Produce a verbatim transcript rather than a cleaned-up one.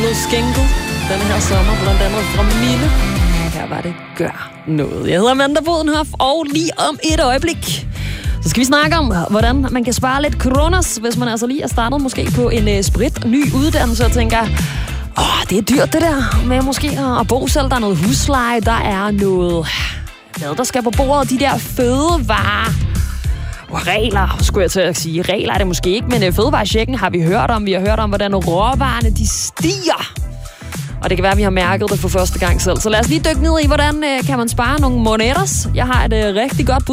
blevet skænket den her sommer, blandt andet fra Mille. Her var det Gør Noget. Jeg hedder Amanda Bodenhoff, og lige om et øjeblik, så skal vi snakke om, hvordan man kan spare lidt kroner, hvis man altså lige er startet måske på en uh, sprit ny uddannelse og tænker, åh, det er dyrt det der med måske at bo selv. Der er noget husleje, der er noget, hvad der skal på bordet, de der fødevarer. Regler, skulle jeg til at sige. Regler er det måske ikke, men fødevarechecken har vi hørt om. Vi har hørt om, hvordan råvarerne de stiger. Og det kan være, at vi har mærket det for første gang selv. Så lad os lige dykke ned i, hvordan kan man spare nogle moneter. Jeg har et rigtig godt bud